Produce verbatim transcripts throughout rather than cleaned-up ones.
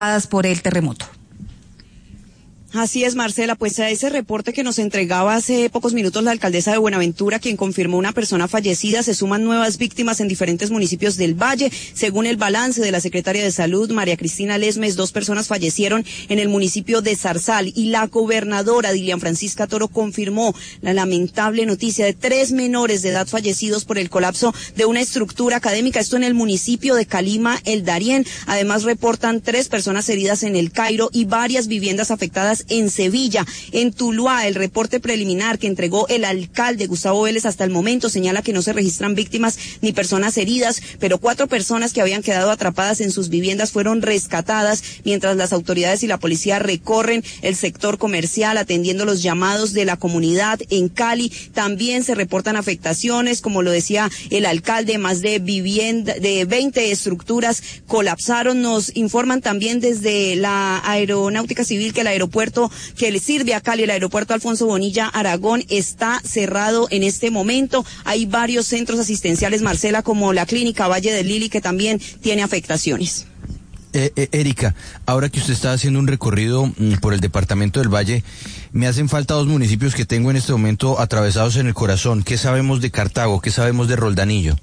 por el terremoto. Así es, Marcela, pues a ese reporte que nos entregaba hace pocos minutos la alcaldesa de Buenaventura, quien confirmó una persona fallecida, se suman nuevas víctimas en diferentes municipios del Valle. Según el balance de la secretaria de Salud, María Cristina Lesmes, dos personas fallecieron en el municipio de Zarzal y la gobernadora Dilian Francisca Toro confirmó la lamentable noticia de tres menores de edad fallecidos por el colapso de una estructura académica, esto en el municipio de Calima, el Darién. Además reportan tres personas heridas en el Cairo y varias viviendas afectadas en Sevilla. En Tuluá, el reporte preliminar que entregó el alcalde Gustavo Vélez hasta el momento señala que no se registran víctimas ni personas heridas, pero cuatro personas que habían quedado atrapadas en sus viviendas fueron rescatadas, mientras las autoridades y la policía recorren el sector comercial atendiendo los llamados de la comunidad. En Cali también se reportan afectaciones, como lo decía el alcalde, más de vivienda, de veinte estructuras colapsaron. Nos informan también desde la Aeronáutica Civil que el aeropuerto que le sirve a Cali, el aeropuerto Alfonso Bonilla Aragón, está cerrado en este momento. Hay varios centros asistenciales, Marcela, como la clínica Valle del Lili, que también tiene afectaciones. Eh, eh, Erika, ahora que usted está haciendo un recorrido mm, por el departamento del Valle, me hacen falta dos municipios que tengo en este momento atravesados en el corazón. ¿Qué sabemos de Cartago? ¿Qué sabemos de Roldanillo?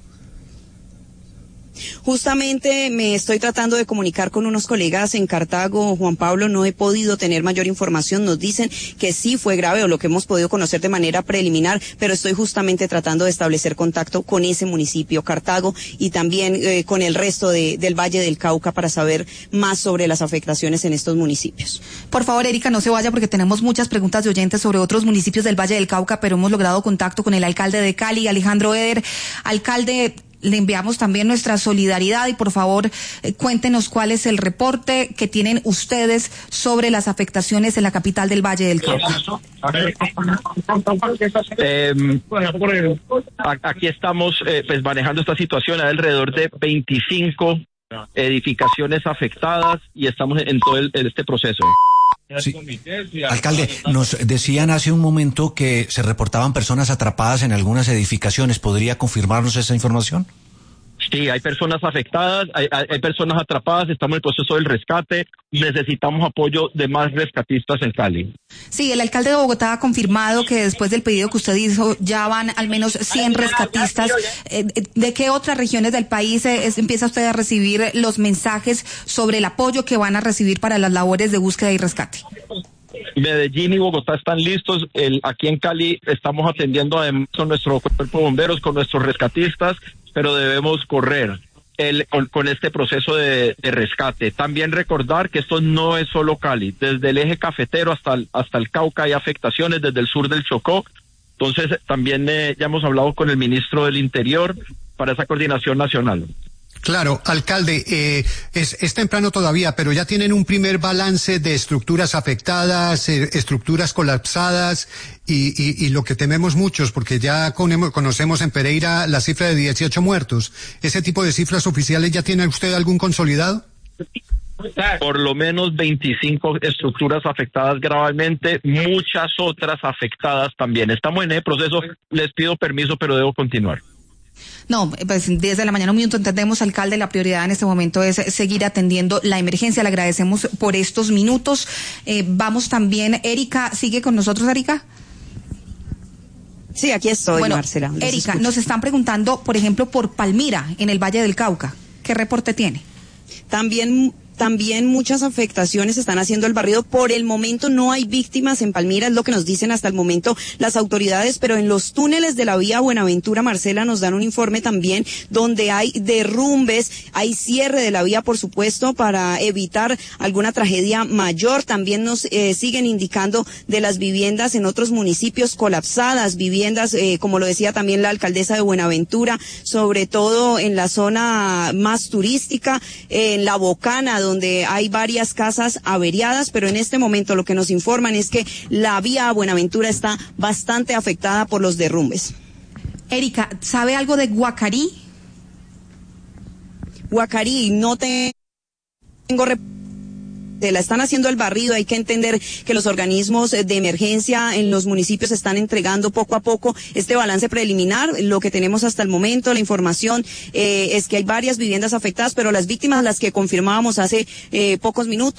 Justamente me estoy tratando de comunicar con unos colegas en Cartago, Juan Pablo, no he podido tener mayor información. Nos dicen que sí fue grave, o lo que hemos podido conocer de manera preliminar, pero estoy justamente tratando de establecer contacto con ese municipio, Cartago, y también eh, con el resto de, del Valle del Cauca para saber más sobre las afectaciones en estos municipios. Por favor, Erika, no se vaya porque tenemos muchas preguntas de oyentes sobre otros municipios del Valle del Cauca, pero hemos logrado contacto con el alcalde de Cali, Alejandro Eder. Alcalde, le enviamos también nuestra solidaridad y por favor eh, cuéntenos cuál es el reporte que tienen ustedes sobre las afectaciones en la capital del Valle del Cauca. Eh, aquí estamos eh, pues manejando esta situación. Hay alrededor de veinticinco edificaciones afectadas y estamos en todo el, en este proceso. Sí. Alcalde, nos decían hace un momento que se reportaban personas atrapadas en algunas edificaciones. ¿Podría confirmarnos esa información? Sí, hay personas afectadas, hay, hay, hay personas atrapadas, estamos en el proceso del rescate, necesitamos apoyo de más rescatistas en Cali. Sí, el alcalde de Bogotá ha confirmado que después del pedido que usted hizo ya van al menos cien rescatistas. ¿De qué otras regiones del país es, empieza usted a recibir los mensajes sobre el apoyo que van a recibir para las labores de búsqueda y rescate? Medellín y Bogotá están listos. El, aquí en Cali estamos atendiendo además con nuestro cuerpo de bomberos, con nuestros rescatistas, pero debemos correr el, con, con este proceso de, de rescate. También recordar que esto no es solo Cali, desde el eje cafetero hasta el, hasta el Cauca hay afectaciones, desde el sur del Chocó. Entonces también eh, ya hemos hablado con el ministro del Interior para esa coordinación nacional. Claro, alcalde, eh, es, es temprano todavía, pero ya tienen un primer balance de estructuras afectadas, eh, estructuras colapsadas y, y, y lo que tememos muchos, porque ya con, conocemos en Pereira la cifra de dieciocho muertos. ¿Ese tipo de cifras oficiales ya tiene usted algún consolidado? Por lo menos veinticinco estructuras afectadas gravemente, muchas otras afectadas también. Estamos en el proceso, les pido permiso, pero debo continuar. No, pues desde la mañana un minuto entendemos, alcalde, la prioridad en este momento es seguir atendiendo la emergencia. Le agradecemos por estos minutos. Eh, vamos también, Erika, ¿sigue con nosotros, Erika? Sí, aquí estoy, bueno, Marcela. Erika, nos están preguntando, por ejemplo, por Palmira, en el Valle del Cauca. ¿Qué reporte tiene? También... También muchas afectaciones están haciendo el barrido. Por el momento no hay víctimas en Palmira, es lo que nos dicen hasta el momento las autoridades, pero en los túneles de la vía Buenaventura, Marcela, nos dan un informe también donde hay derrumbes, hay cierre de la vía, por supuesto, para evitar alguna tragedia mayor. También nos eh, siguen indicando de las viviendas en otros municipios colapsadas, viviendas, eh, como lo decía también la alcaldesa de Buenaventura, sobre todo en la zona más turística, eh, en La Bocana, donde hay varias casas averiadas, pero en este momento lo que nos informan es que la vía Buenaventura está bastante afectada por los derrumbes. Erika, ¿sabe algo de Guacarí? Guacarí, no te... tengo la están haciendo el barrido. Hay que entender que los organismos de emergencia en los municipios están entregando poco a poco este balance preliminar. Lo que tenemos hasta el momento, la información eh, es que hay varias viviendas afectadas, pero las víctimas, las que confirmábamos hace eh, pocos minutos,